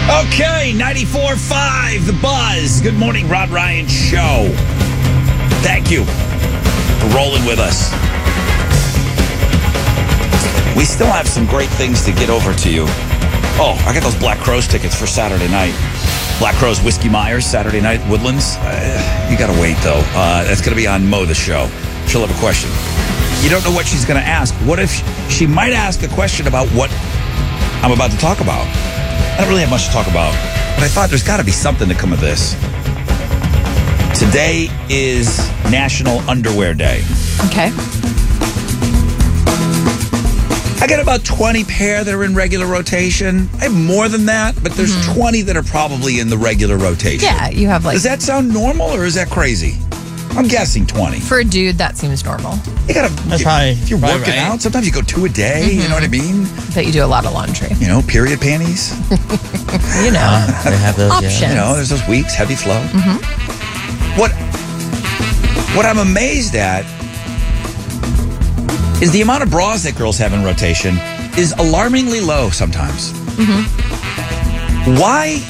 Okay, 94.5, The Buzz. Good morning, Rod Ryan Show. Thank you for rolling with us. We still have some great things to get over to you. Oh, I got those Black Crowes tickets for Saturday night. Black Crowes Whiskey Myers, Saturday night, Woodlands. You got to wait, though. That's going to be on Mo, the show. She'll have a question. You don't know what she's going to ask. What if she might ask a question about what I'm about to talk about? I don't really have much to talk about, but I thought there's got to be something to come of this. Today is National Underwear Day. Okay. I got about 20 pair that are in regular rotation. I have more than that, but there's 20 that are probably in the regular rotation. Yeah, you have like... Does that sound normal or is that crazy? I'm guessing 20. For a dude, that seems normal. You gotta, if you're probably working right. out, sometimes you go 2 a day, you know what I mean? But you do a lot of laundry. You know, period panties. You know. They have those, Options. You know, there's those weeks, heavy flow. What I'm amazed at is the amount of bras that girls have in rotation is alarmingly low sometimes. Why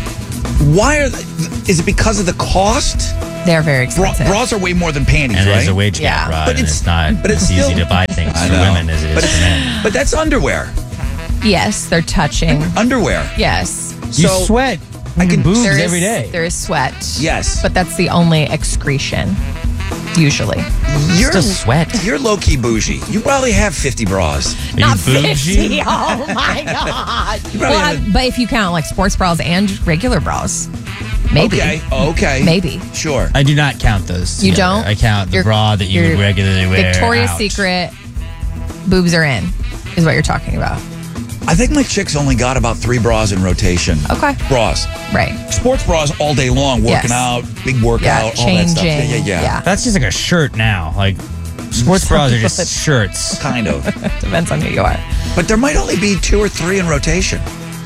is it because of the cost? They're very expensive. Bras are way more than panties, And right? there's a wage Yeah. gap, Rod, But and it's- it's not but it's as easy still- to buy things I for know. women as it But is for men. But that's underwear. Yes, they're touching. Underwear. Yes. You So, sweat I can- boobs There is, every day. There is sweat. Yes. But that's the only excretion, usually. You're Still sweat. You're low-key bougie. You probably have 50 bras. Are you bougie? Oh my God. You probably have But if you count like sports bras and regular bras, maybe. Okay. Maybe. Sure. I do not count those. You together. don't? I count the Your- bra that you your would regularly wear. Victoria's out. Secret, boobs are in, is what you're talking about. I think my chick's only got about 3 bras in rotation. Okay. Bras. Right. Sports bras all day long, working Yes. out, big workout, all that stuff. changing. Yeah. That's just like a shirt now. Like sports bras are just shirts. Kind of. Depends on who you are. But there might only be 2 or 3 in rotation.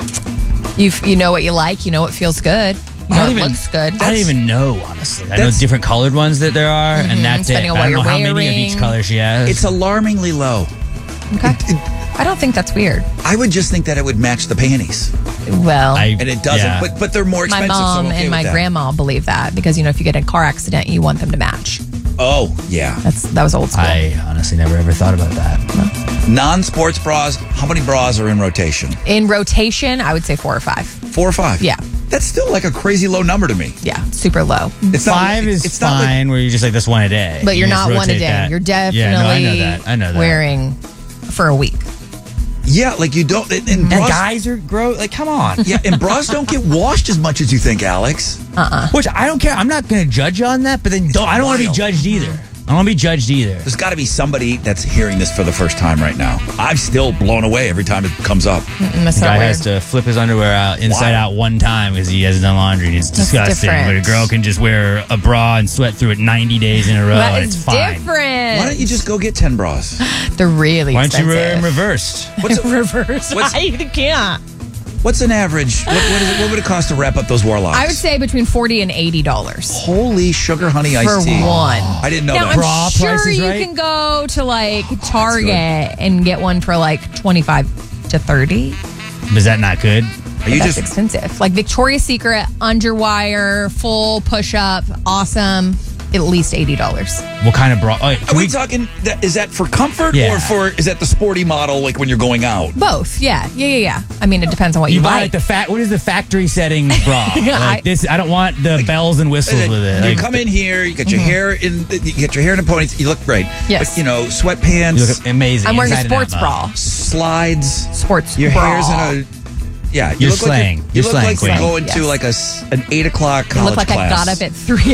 You know what you like. You know what feels good. You know what looks good. I don't even know, honestly. I know That's- different colored ones that there are, and that's it. depending on I what don't know you're how many of each wearing. color she has. It's alarmingly low. Okay. I don't think that's weird. I would just think that it would match the panties. Well, And it doesn't. Yeah. But they're more my expensive. so I'm mom okay and my with that. grandma believe that because, if you get in a car accident, you want them to match. Oh, yeah. That was old school. I honestly never ever thought about that. Non-sports bras, how many bras are in rotation? In rotation, I would say 4 or 5. 4 or 5? Yeah. That's still like a crazy low number to me. Yeah, super low. It's not- 5 is it's not like- fine, where you're just like this one a day. But you're You just not one a rotate day. that. You're definitely Yeah, no, I know that. wearing for a week. yeah, like you don't. And bras, And guys are gross. Like, come on. yeah, and bras don't get washed as much as you think, Alex. Which I don't care. I'm not going to judge you on that, but then I don't want to be wild. judged either. I don't want to be judged either. There's got to be somebody that's hearing this for the first time right now. I'm still blown away every time it comes up. That's The not guy weird. has to flip his underwear out inside Wow. out one time because he hasn't done laundry. And it's disgusting. different. But a girl can just wear a bra and sweat through it 90 days in a row, That and is it's fine. different. Why don't you just go get 10 bras? They're really Why don't you expensive. wear them reversed? What's a, reverse? What's- I can't. what's an average? What would it cost to wrap up those warlocks? I would say between $40 and $80 Holy sugar honey for iced tea. one. I didn't know Now, that. I'm Bra sure prices, you right? can go to like Target and get one for like 25 to 30. Is that not good? Are you That's just expensive. Like Victoria's Secret underwire, full push-up, awesome. At least $80. What kind of bra? Oh, Are we talking? Is that for comfort Yeah. or is that the sporty model like when you're going out? Both, yeah. I mean, it depends on what you, you buy like. like what is the factory setting bra? I- I don't want the bells and whistles with it. You Like, come in here, you got your hair in a ponytail. You look great. Yes. But, sweatpants, you look amazing. I'm wearing a inside and out, sports Bob. bra. slides. Sports Your bra. hair's in a. Yeah, you You're look slaying. like You're you look slaying, like you're queen. going to Yes. like an 8 o'clock I college look like class. I got up at 3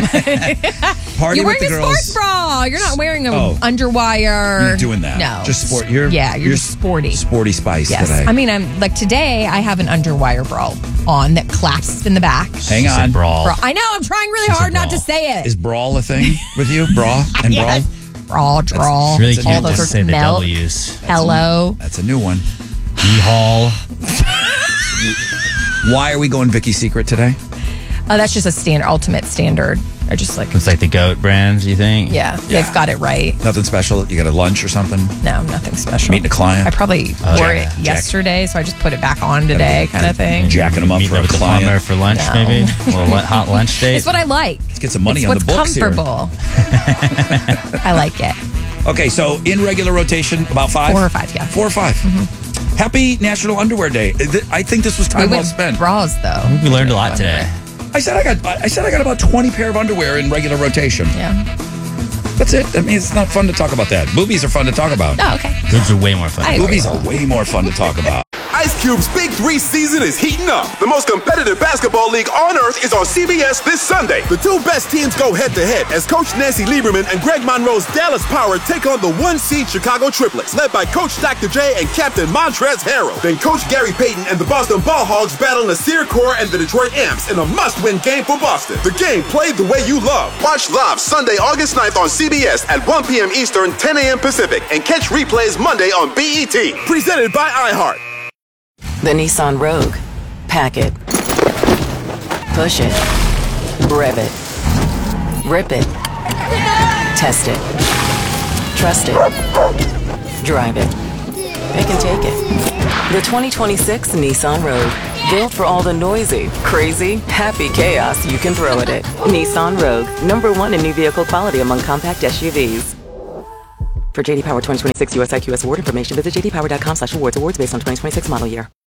a.m. Party You're with wearing the a girls. sports bra. You're not wearing a Oh. underwire. You're not doing that. No. Just sport. You're just sporty. Sporty spice Yes. today. I mean, I'm like today I have an underwire bra on that clasps in the back. Hang She said on. brawl. Bra. I know, I'm trying really She said hard not to brawl. say it. Is brawl a thing with you? Bra and Yes. Bra, draw, It's really All cute those to are say the melt. W's. Hello. That's a new one. Hall. Why are we going Vicky's Secret today? That's just a ultimate standard. I just like, It's like the GOAT brand, you think? yeah, they've got it right. Nothing special. You got a lunch or something? No, nothing special. Meeting a client? I probably wore yeah. it yesterday, so I just put it back on today, kind of thing. Jacking them up Meeting for a up with the client. plumber for lunch, No. maybe? A little hot lunch date? It's what I like. Let's get some money It's on what's the books here. comfortable. I like it. Okay, so in regular rotation, about 5? 4 or 5, yeah. 4 or 5. Happy National Underwear Day. I think this was We time well went spent. bras, though. We learned a lot today. I said I got about 20 pair of underwear in regular rotation. Yeah. That's it. I mean, it's not fun to talk about that. Boobies are fun to talk about. Oh, okay. Those are way more fun. I agree. Boobies are way more fun to talk about. Ice Cube's Big 3 season is heating up. The most competitive basketball league on earth is on CBS this Sunday. The two best teams go head-to-head as Coach Nancy Lieberman and Greg Monroe's Dallas Power take on the 1-seed Chicago Triplets, led by Coach Dr. J and Captain Montrezl Harrell. Then Coach Gary Payton and the Boston Ball Hogs battle Nasir Kaur and the Detroit Amps in a must-win game for Boston. The game played the way you love. Watch live Sunday, August 9th on CBS at 1 p.m. Eastern, 10 a.m. Pacific, and catch replays Monday on BET. Presented by iHeart. The Nissan Rogue. Pack it. Push it. Rev it. Rip it. Test it. Trust it. Drive it. Pick and take it. The 2026 Nissan Rogue. Built for all the noisy, crazy, happy chaos you can throw at it. Nissan Rogue. #1 in new vehicle quality among compact SUVs. For JD Power 2026 US IQS award information, visit jdpower.com/awards. Awards based on 2026 model year.